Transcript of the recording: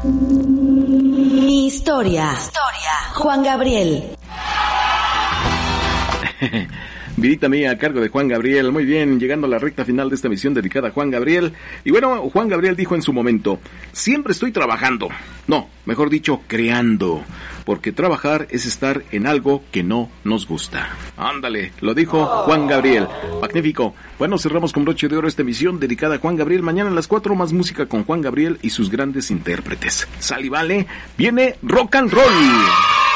Mi historia. Juan Gabriel. Vidita mía a cargo de Juan Gabriel. Muy bien, llegando a la recta final de esta emisión dedicada a Juan Gabriel. Y bueno, Juan Gabriel dijo en su momento: siempre estoy trabajando. No, mejor dicho, creando. Porque trabajar es estar en algo que no nos gusta. Ándale, lo dijo Juan Gabriel. Magnífico. Bueno, cerramos con broche de oro esta emisión dedicada a Juan Gabriel. Mañana a las 4 más música con Juan Gabriel y sus grandes intérpretes. Sal y vale, viene rock and roll.